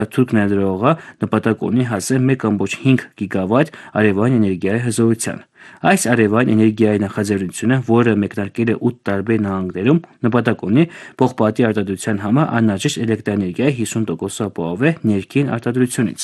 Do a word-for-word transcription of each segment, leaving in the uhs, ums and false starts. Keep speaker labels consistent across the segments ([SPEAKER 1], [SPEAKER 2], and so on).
[SPEAKER 1] Թուրք ներդրողը նպատակ ունի հասել մեկ կόμք հինգ գիգավատ արևային էներգիայի հզորության։ Այս արևային էներգիայի նախաձեռնությունը, որը մեկնարկել է ութ տարբեր նահանգներում, նպատակ ունի պողպատի արտադրության համար անհրաժեշտ էլեկտրաէներգիայի հիսուն տոկոսը ապահովել ներքին արտադրությունից։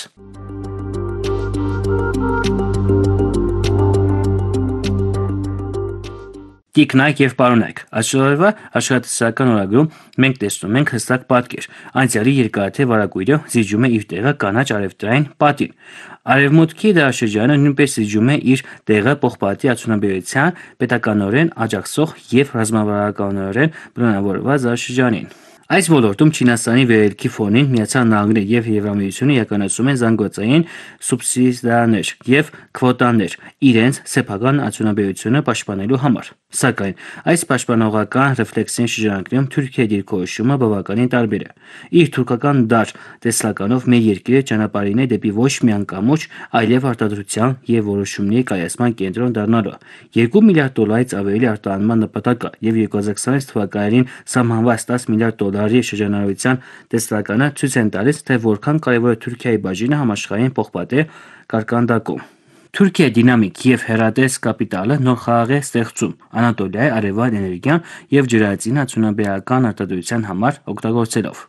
[SPEAKER 1] Տիկնայք եւ պարոնայք, այսօրվա աշխատասիրական օրագրում մենք տեսնում ենք հստակ պատկեր։ Անցյալի երկարաթե վարագույրը զիջում է իր տեղը կանաչ արևտրային պատին։ Արևմուտքի դարաշրջանը նույնպես զիջում է իր տեղը պողպատի արդյունաբերության պետականորեն աջակցող եւ ռազմավարականորեն պլանավորված դարաշրջանին։ Այս ոլորտում Չինաստանի վերելքի ֆոնին Միացյալ Նահանգները եւ Եվրամիությունը իրականացում են զանգվածային սուբսիդիաներ եւ քվոտաներ իրենց սեփական արդյունաբերությունը պաշտպանելու համար։ Սակայն այս պաշտպանողական ռեֆլեքսների շրջանակներում Թուրքիայի դիրքորոշումը բավականին տարբեր է։ Իր թուրքական դար տեսլականով մեր երկիրը ճանապարհին է դեպի ոչ միայն կամուջ, այլև արտադրության եւ որոշումների կայացման կենտրոն դառնալու։ երկու միլիարդ դոլարից ավելի արտահանման նպատակ կա եւ երկու հազար քսաներորդ թվականին սահմանված տասը միլիարդ դոլարի շրջանառության տեսլականը ցույց են տալիս, թե որքան կարևոր է Թուրքիայի բաժինը համաշխարհային պողպատե կարկանդակում։ Թուրքիայի դինամիկ եւ հեռատես կապիտալը նոր խաղ է ստեղծում Անատոլիայի արևային էներգիան եւ ջրածին արդյունաբերական արտադրության համար օգտագործելով։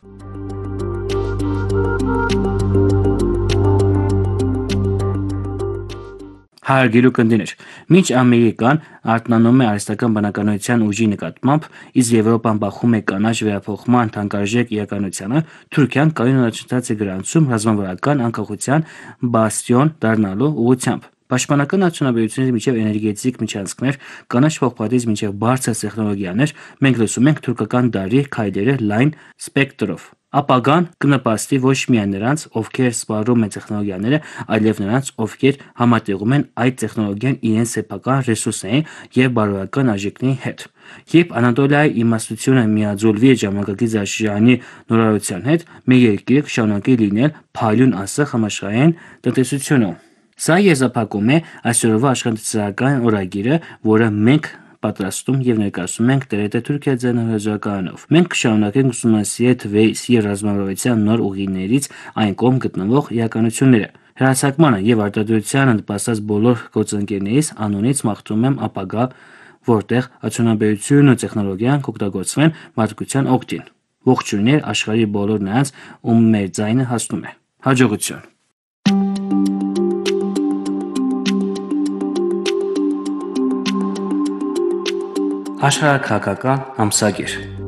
[SPEAKER 1] Հարգելի ունկնդիրներ, մինչ Ամերիկան արթնանում է արհեստական բնականության ուժի նկատմամբ, իսկ Եվրոպան բախում է կանաչ վերափոխման թանկարժեք իրականությանը, Թուրքիան կայուն առաջընթաց է գրանցում ռազմավարական անկախության բաստիոն դառնալու ուղղությամբ։ Պաշտպանական արդյունաբերությունից մինչև էներգետիկ միջանցքներ, կանաչ պողպատից մինչև բարձր տեխնոլոգիաներ, մենք լսում ենք թուրքական դարի քայլերը լայն սպեկտրով։ Ապագան կնպաստի ոչ միայն նրանց, ովքեր սպառում են տեխնոլոգիաները, այլև նրանց, ովքեր համատեղում են այդ տեխնոլոգիան իրենց սեփական ռեսուրսներին եւ բարոյական արժեքների հետ։ Երբ Անատոլիայի իմաստությունը միաձուլվի ժամանակակից դարաշրջանի նորարարության հետ, մեր երկիրը կշարունակի լինել փայլուն ասեղ համաշխարհային տնտեսությունում։ Սա եզրափակում է այսօրվա աշխատասիրական օրագիրը, որը մենք պատրաստում եւ ներկայացնում ենք Տ Ր Տ Թուրքիա ձեռնարկատվականով։ Մենք կշարունակենք ուսումնասիրել թվերի եւ ռազմավարության նոր ուղիներից այն կողմ գտնվող իրականությունները։ Հրացակմանը եւ արտադրությանը նպաստած բոլոր գործընկերներիս անունից մաղթում եմ ապագա, որտեղ արդյունաբերությունն ու տեխնոլոգիան կօգտագործվեն մարդկության օգտին։ Ողջույններ աշխարհի բոլոր նրանց, ում մեր ձայնը հասնում է։ Հաջողություն։ Աշխարհաքաղաքական ամսագիր։